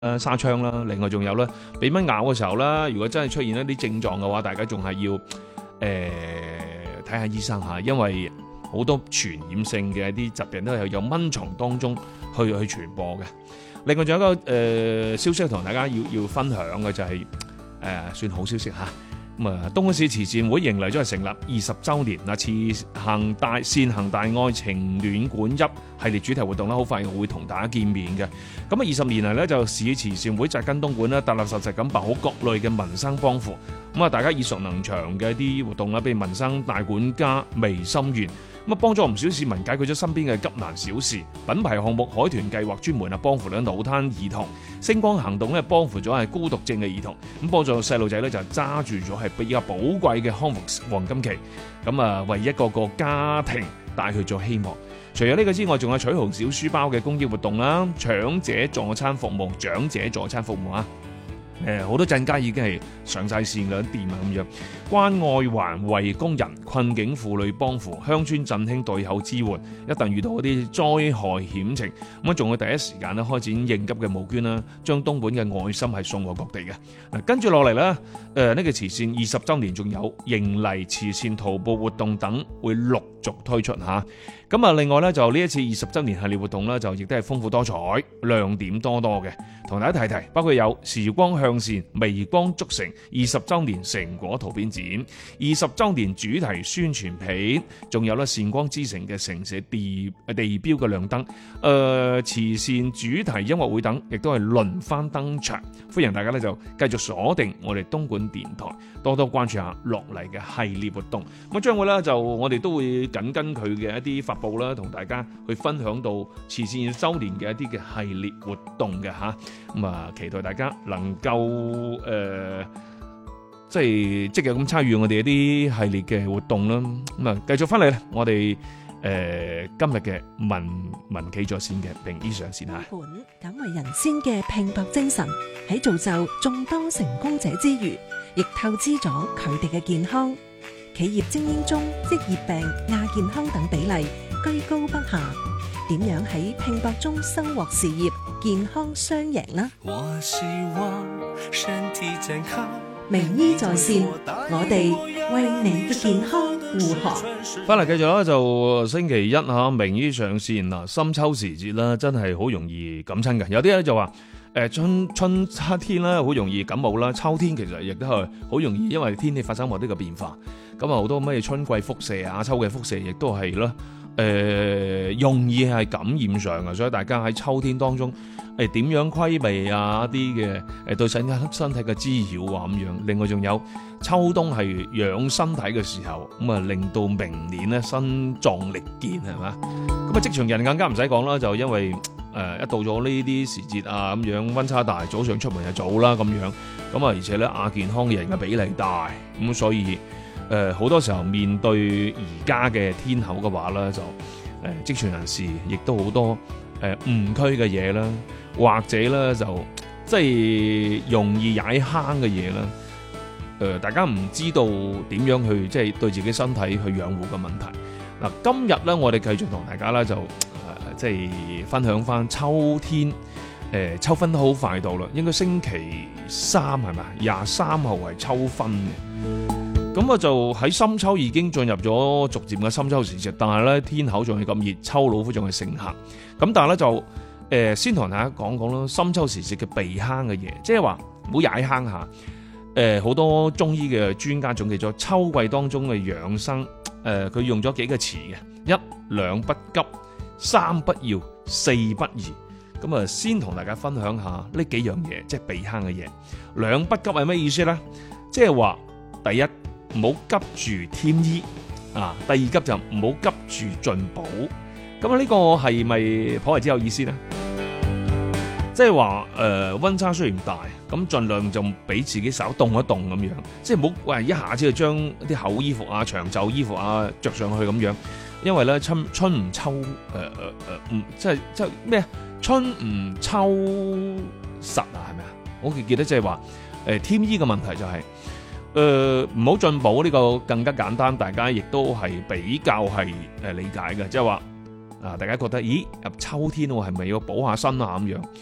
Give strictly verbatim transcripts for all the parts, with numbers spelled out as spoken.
誒紗窗啦，另外仲有咧俾蚊咬嘅時候啦，如果真係出現一啲症狀嘅話，大家仲係要誒睇下醫生嚇，因為好多傳染性嘅一啲疾病都係由蚊蟲當中去去傳播嘅。另外仲有一個誒、呃、消息同大家要要分享嘅就係、是、誒、呃、算好消息嚇。咁啊，東莞市慈善會迎嚟咗係成立二十週年嗱，慈行大善行大愛情暖館一系列主題活動啦，好快會同大家見面嘅。咁啊，二十年嚟咧就市慈善會扎根東莞啦，踏踏實實咁辦好各類嘅民生幫扶。咁啊，大家耳熟能詳嘅一啲活動啦，譬如民生大管家微心園，咁啊幫助唔少市民解決咗身邊嘅急難小事。品牌項目海豚計劃專門啊幫扶咗腦癱兒童，星光行動咧幫扶咗係孤獨症嘅兒童，咁幫助細路仔咧就揸住咗係比較寶貴嘅康復黃金期，咁啊為一個個家庭帶去咗希望。除咗呢個之外，仲有取號小書包嘅公益活動啦，長者助餐服務、長者助餐服務啊。誒好多鎮街已經係上晒線嘅店啊咁樣，關愛環衛工人、困境婦女幫扶、鄉村振興對口支援，一旦遇到嗰啲災害險情，咁啊仲會第一時間咧開展應急嘅募捐啦，將東莞嘅愛心係送往各地嘅。嗱，跟住落嚟咧，誒、呃、呢、呢個慈善二十週年仲有迎嚟慈善徒步活動等會陸續推出嚇。咁啊，另外咧就呢一次二十週年系列活動咧，就亦都係豐富多彩、亮點多多嘅，同大家提提，包括有時光向善、微光築城二十週年成果圖片展、二十週年主題宣傳片，仲有咧善光之城嘅城市地地標嘅亮燈，誒、呃、慈善主題音樂會等，亦都係輪番登場。歡迎大家咧就繼續鎖定我哋東莞電台，多多關注下落嚟嘅系列活動。咁將會咧就我哋都會緊跟佢嘅一啲發佈啦，同大家去分享到慈善週年嘅一啲嘅系列活動嘅嚇。咁啊，期待大家能夠誒、呃，即係積極咁參與我哋一啲系列嘅活動啦。咁啊，繼續翻嚟咧，我哋誒、呃、今日嘅文文企在線嘅名醫上線嚇。 本敢為人先嘅拼搏精神，喺造就眾多成功者之餘，亦透支咗佢哋嘅健康。企業精英中職業病、亞健康等比例居高不下，點樣喺拼搏中收穫事業、健康雙贏呢？ 我希望身體健康。 名醫在線，我哋為你嘅健康護航。 翻嚟繼續啦，就星期一嚇，名醫上線嗱，深秋時節啦，真係好容易感親嘅。有啲咧就話誒春春夏天啦，好容易感冒啦；秋天其實亦都係好容易，因為天氣發生某啲嘅變化。咁啊，好多咩春季輻射啊、秋季輻射，亦都係啦，誒、呃、容易係感染上嘅。所以大家喺秋天當中誒點樣規避啊一啲嘅誒對身身體嘅滋擾啊咁樣。另外仲有秋冬係養身體嘅時候，咁啊令到明年咧身壯力健係嘛。咁啊職場人更加唔使講啦，就因為誒、呃、一到咗呢啲時節啊咁樣，溫差大，早上出門就早啦咁樣。咁啊而且咧亞健康嘅人嘅比例大，咁所以誒好、呃、多時候面對而家嘅天候嘅話咧，就誒、呃、職場人士亦都好多誒誤區嘅嘢啦，或者咧就即係容易踩坑嘅嘢啦。誒、呃、大家唔知道點樣去即係對自己身體去養護嘅問題。嗱、呃，今日咧我哋繼續同大家咧就誒、呃、即係分享翻秋天。誒、呃、秋分都好快到啦，應該星期三係咪？廿三號係秋分嘅。咁啊就喺深秋已經進入咗逐漸嘅深秋時節，但係咧天口仲係咁熱，秋老虎仲係盛行。咁但係咧就誒、呃、先同大家講講啦，深秋時節嘅避坑嘅嘢，即係話唔好踩坑下。誒好、呃、多中醫嘅專家總結咗秋季當中嘅養生，誒、呃、佢用咗幾個詞嘅，一兩不急，三不要，四不宜。咁啊先同大家分享下呢幾樣嘢，即係避坑嘅嘢。兩不急係咩意思咧？即係話第一，唔好急住添衣啊，第二急就唔好急住進補。咁啊呢個係咪頗為之有意思咧？即係話誒溫差雖然大，咁盡量就俾自己稍凍一凍咁樣，即係唔好喂一下子就將啲厚衣服啊、長袖衣服啊着上去咁樣，因為咧春春唔秋誒誒誒唔即係即係咩春唔秋實啊係咪啊？我記記得即係話誒添衣嘅問題就係、是。誒唔好進補呢個更加簡單，大家亦都係比較係誒理解嘅，即係話啊，大家覺得咦入秋天我係咪要補下身啊咁樣？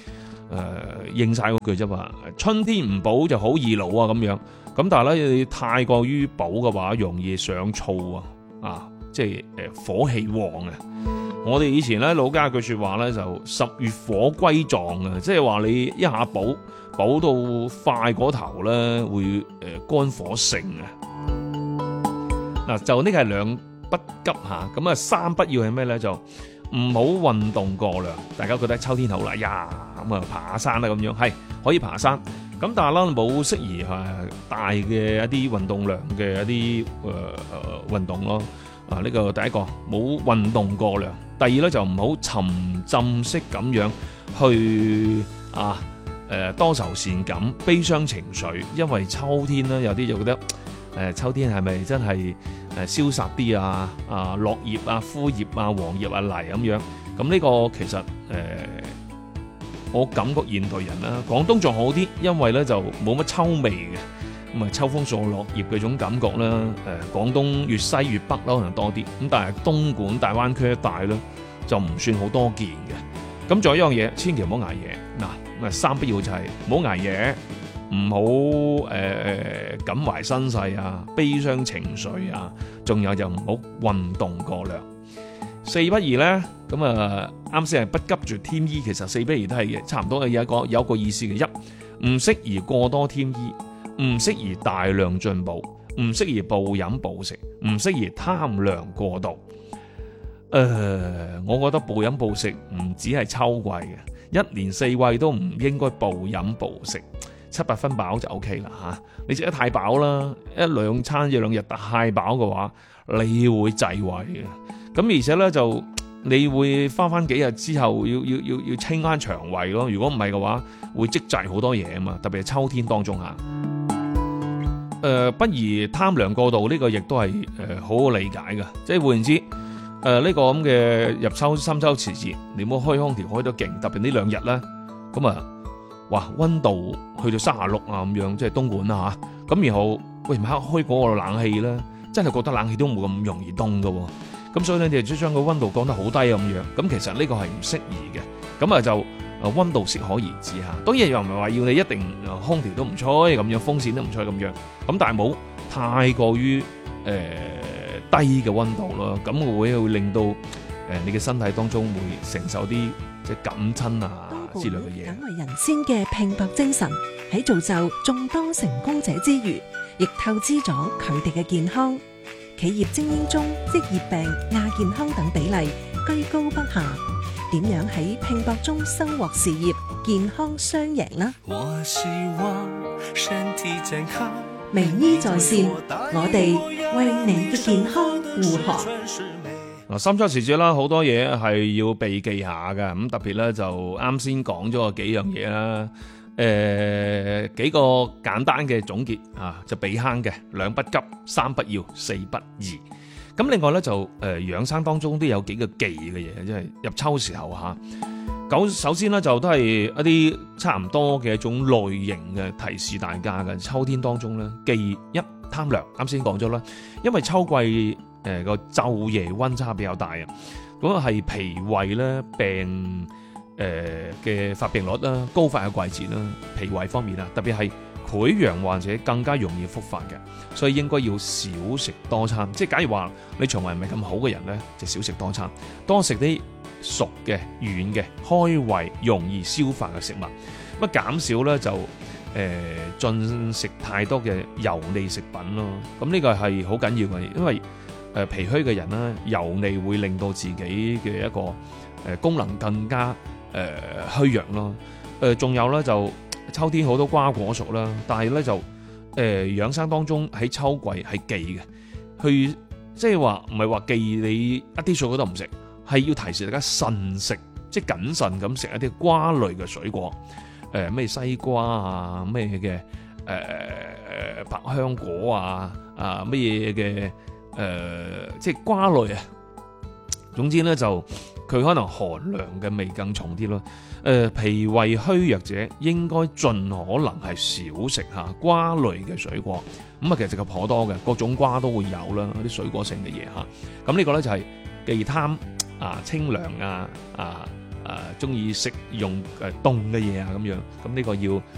呃、應晒嗰句啫嘛，春天唔補就好易老啊咁樣。咁但係咧，你太過於補嘅話，容易上燥啊，啊，即係誒火氣旺啊。我哋以前咧老家有句説話咧，就十月火歸壯啊，即係話你一下補補到快嗰頭咧，會誒肝火盛啊。嗱，就呢個係兩不急嚇，咁啊三不要係咩咧？就唔好運動過量。大家覺得秋天好啦，呀咁啊爬下山啦咁樣，係可以爬山。咁但係啦，冇適宜係大嘅一啲運動量嘅一啲誒誒運動咯。啊，呢個第一個冇運動過量。第二咧就唔好沉浸式咁樣去啊誒、呃、多愁善感、悲傷情緒。因為秋天咧有啲就覺得誒、呃、秋天係咪真係誒蕭殺啲啊啊落葉啊枯葉啊黃葉啊嚟咁樣。咁呢個其實誒。呃我感覺現代人啦，廣東仲好啲，因為咧就冇乜秋味嘅，咁啊秋風掃落葉嗰種感覺啦。誒、呃，廣東越西越北啦，可能多啲。咁但係東莞大灣區一帶咧，就唔算好多見嘅。咁仲有一樣嘢，千祈唔好捱夜。嗱，咁啊三不要就係唔好捱夜，唔好誒誒感懷身世啊，悲傷情緒啊，仲有就唔好運動過量。四不宜咧，咁啊啱先係不急住添衣，其實四不宜都係差唔多嘅，有一個有一個意思嘅。一唔適宜過多添衣，唔適宜大量進補，唔適宜暴飲暴食，唔適宜貪涼過度。誒、呃，我覺得暴飲暴食唔止係秋季嘅，一年四季都唔應該暴飲暴食，七八分飽就 O K 啦嚇。你食得太飽啦，一兩餐一兩日太飽嘅話，你會滯胃嘅。咁而且咧就你會翻翻幾日之後要要要要清翻腸胃咯。如果唔係嘅話，會積滯好多嘢啊嘛。特別係秋天當中嚇。誒、呃，不宜貪涼過度，呢、這個亦都係誒好好理解嘅。即係換言之，誒、呃、呢、這個咁嘅入秋深秋時節，你唔好開空調開得勁，特別呢兩日咧，咁啊，哇溫度去到三十六啊咁樣，即係東莞啦嚇。咁然後喂唔開嗰個冷氣咧，真係覺得冷氣都冇咁容易凍嘅喎。咁所以咧，你就將個溫度降得好低咁樣，咁其實呢個係唔適宜嘅。咁啊就誒溫度適可而止嚇。當然又唔係話要你一定空調都唔吹咁樣，風扇都唔吹咁樣。咁但係冇太過於誒、呃、低嘅溫度咯，咁會會令到誒、呃、你嘅身體當中會承受啲即係感親啊之類嘅嘢。 敢為人先嘅拼搏精神，喺造就眾多成功者之餘，亦透支咗佢哋嘅健康。企業精英中職業病、亞健康等比例居高不下，點樣喺拼搏中收穫事業、健康雙贏呢？ 我希望身體健康。 名醫在線，我哋為你嘅健康護航。 嗱，深秋時節啦，好多嘢係要避忌下嘅，咁特別咧就啱先講咗個幾樣嘢啦。誒、呃、幾個簡單嘅總結啊，就避坑嘅兩不急、三不要、四不宜。咁另外咧就誒、呃、養生當中都有幾個忌嘅嘢，即係入秋時候嚇。咁、啊、首先咧就都係一啲差唔多嘅一種類型嘅提示大家嘅。秋天當中咧，忌一貪涼，啱先講咗啦，因為秋季誒個晝夜溫差比較大啊，咁係脾胃咧病。誒嘅、呃、發病率啦，高發嘅季節啦，脾胃方面啊，特別係潰瘍患者更加容易復發嘅，所以應該要少食多餐。即係假如話你腸胃唔係咁好嘅人咧，就少食多餐，多食啲熟嘅、軟嘅、開胃、容易消化嘅食物。咁減少咧就誒進、呃、食太多嘅油膩食品咯。咁呢個係好緊要嘅，因為誒、呃、脾虛嘅人啦，油膩會令到自己嘅一個誒、呃、功能更加。誒、呃、虛弱咯，誒、呃、仲有咧就秋天好多瓜果熟啦，但係咧就誒、呃、養生當中喺秋季係忌嘅，去即係話唔係話忌你一啲水果都唔食，係要提示大家慎食，即係謹慎咁食一啲瓜類嘅水果，誒、呃、咩西瓜啊，咩嘅誒百香果啊，啊乜嘢嘅誒即係瓜類啊，總之咧就。佢可能寒涼嘅味更重啲咯。誒、呃，脾胃虛弱者應該盡可能係少食下瓜類嘅水果。咁啊，其實就頗多嘅，各種瓜都會有啦，啲水果性嘅嘢嚇。咁呢個咧就係忌貪啊清涼啊啊誒中意食用誒凍嘅嘢啊咁樣，咁呢個要